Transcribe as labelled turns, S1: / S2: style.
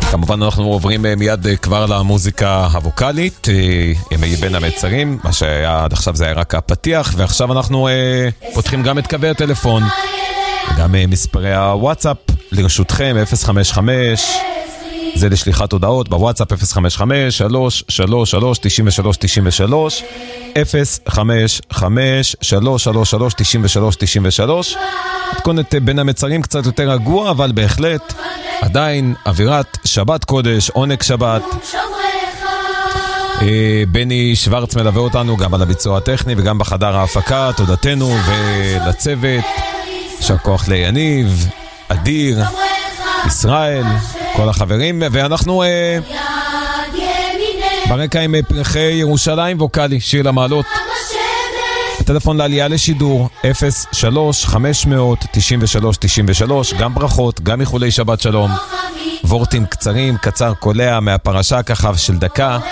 S1: כמובן אנחנו עוברים מיד כבר למוזיקה הווקלית, ימי בין המצרים, מה שהיה עד עכשיו זה היה רק הפתיח, ועכשיו אנחנו פותחים גם את קווי הטלפון, וגם מספרי הוואטסאפ לרשותכם, 055, זה לשליחת הודעות בוואטסאפ 055-333-93-93, 055-333-93-93. מתכונת בין המצרים קצת יותר רגוע, אבל בהחלט עדיין אווירת שבת קודש, עונג שבת. בני שוורץ מלווה אותנו גם על הביצוע הטכני וגם בחדר ההפקה, תודתנו ולצוות, שר כוח ליניב, אדיר, ישראל, כל החברים, ואנחנו ברקע עם פרחי ירושלים ווקלי, שיר למעלות. הטלפון לעלייה לשידור 03-500-93-93, גם ברכות, גם איחולי שבת שלום, וורטים קצרים, קצר קולע מהפרשה ככה של דקה,